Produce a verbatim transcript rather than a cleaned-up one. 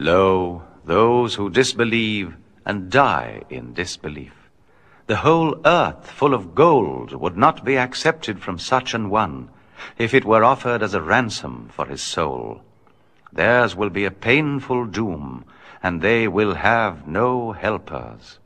Lo, those who disbelieve and die in disbelief. The whole earth full of gold would not be accepted from such an one, if it were offered as a ransom for his soul. Theirs will be a painful doom, and they will have no helpers.